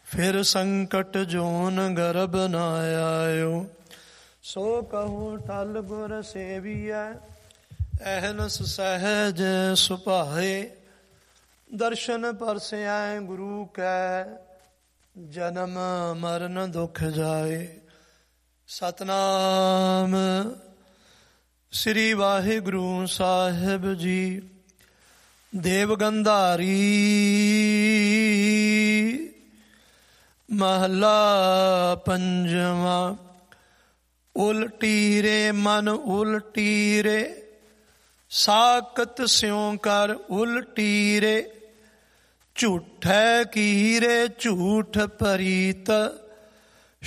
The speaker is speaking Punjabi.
ਫਿਰ ਸੰਕਟ ਜੋਨ ਗਰਭ ਨ ਆਇਓ। ਸੋ ਕਹੂੰ ਟਲ ਗੁਰ ਸੇਵੀਐ, ਅਹਨਸ ਸਹਿਜ ਸੁਭਾਏ। ਦਰਸ਼ਨ ਪਰਸੈ ਗੁਰੂ ਕੈ, ਜਨਮ ਮਰਨ ਦੁਖ ਜਾਏ। ਸਤਨਾਮ ਸ੍ਰੀ ਵਾਹਿਗੁਰੂ ਸਾਹਿਬ ਜੀ। ਦੇਵ ਗੰਧਾਰੀ ਮਹਲਾ ਪੰਜਵਾਂ। ਉਲਟੀ ਰੇ ਮਨ ਉਲਟੀ ਰੇ, ਸਾਕਤ ਸਿਉ ਕਰ ਉਲਟੀ ਰੇ। ਝੂਠੈ ਕੀਰੇ ਝੂਠ ਪਰੀਤ,